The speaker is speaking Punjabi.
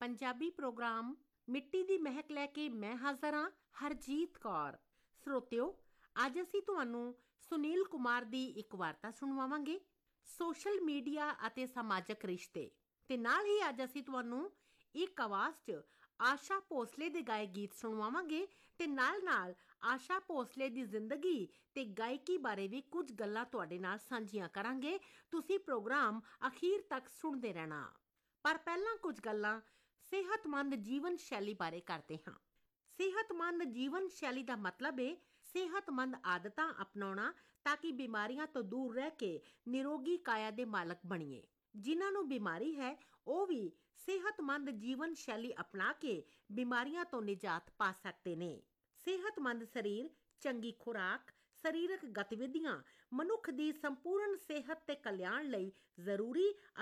ਪੰਜਾਬੀ ਪ੍ਰੋਗਰਾਮ ਮਿੱਟੀ ਦੀ ਮਹਿਕ ਲੈ ਕੇ ਮੈਂ ਹਾਜ਼ਰ ਹਾਂ ਹਰਜੀਤ ਕੌਰ। ਸਰੋਤਿਓ, ਅੱਜ ਅਸੀਂ ਤੁਹਾਨੂੰ ਸੁਨੀਲ ਕੁਮਾਰ ਦੀ ਇੱਕ ਵਾਰਤਾ ਸੁਣਵਾਵਾਂਗੇ, ਸੋਸ਼ਲ ਮੀਡੀਆ ਅਤੇ ਸਮਾਜਿਕ ਰਿਸ਼ਤੇ। ਤੇ ਨਾਲ ਹੀ ਅੱਜ ਅਸੀਂ ਤੁਹਾਨੂੰ ਇੱਕ ਆਵਾਜ਼ 'ਚ ਆਸ਼ਾ ਭੋਸਲੇ ਦੇ ਗਾਏ ਗੀਤ ਸੁਣਵਾਵਾਂਗੇ ਤੇ ਨਾਲ ਆਸ਼ਾ ਭੋਸਲੇ ਦੀ ਜ਼ਿੰਦਗੀ ਤੇ ਗਾਇਕੀ ਬਾਰੇ ਵੀ ਕੁਝ ਗੱਲਾਂ ਤੁਹਾਡੇ ਨਾਲ ਸਾਂਝੀਆਂ ਕਰਾਂਗੇ। ਤੁਸੀਂ ਪ੍ਰੋਗਰਾਮ ਅਖੀਰ ਤੱਕ ਸੁਣਦੇ ਰਹਿਣਾ। ਪਰ ਪਹਿਲਾਂ ਕੁਝ ਗੱਲਾਂ ਸਿਹਤਮੰਦ ਜੀਵਨ ਸ਼ੈਲੀ ਬਾਰੇ ਕਰਦੇ ਹਾਂ। ਸਿਹਤਮੰਦ ਜੀਵਨ ਸ਼ੈਲੀ ਦਾ ਮਤਲਬ ਹੈ ਸਿਹਤਮੰਦ ਆਦਤਾਂ ਅਪਣਾਉਣਾ ਤਾਂ ਕਿ ਬਿਮਾਰੀਆਂ ਤੋਂ ਦੂਰ ਰਹਿ ਕੇ ਨਿਰੋਗੀ ਕਾਇਆ ਦੇ ਮਾਲਕ ਬਣੀਏ। ਜਿਨ੍ਹਾਂ ਨੂੰ ਬਿਮਾਰੀ ਹੈ ਉਹ ਵੀ ਸਿਹਤਮੰਦ ਜੀਵਨ ਸ਼ੈਲੀ ਅਪਣਾ ਕੇ ਬਿਮਾਰੀਆਂ ਤੋਂ ਨਿਜਾਤ ਪਾ ਸਕਦੇ ਨੇ। ਸਿਹਤਮੰਦ ਸਰੀਰ, ਚੰਗੀ ਖੁਰਾਕ, ਸਰੀਰਕ ਗਤੀਵਿਧੀਆਂ ਮਨੁੱਖ ਦੀ ਸੰਪੂਰਨ ਸਿਹਤ ਤੇ ਕਲਿਆਣ ਲਈ ਜ਼ਰੂਰੀ